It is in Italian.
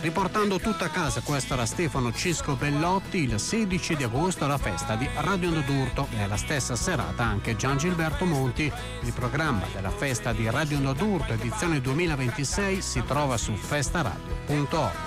Riportando tutto a casa, questo era Stefano Cisco Bellotti. Il 16 di agosto la festa di Radio Onda d'Urto, nella stessa serata anche Gian Gilberto Monti. Il programma della festa di Radio Onda d'Urto edizione 2026 si trova su festaradio.org.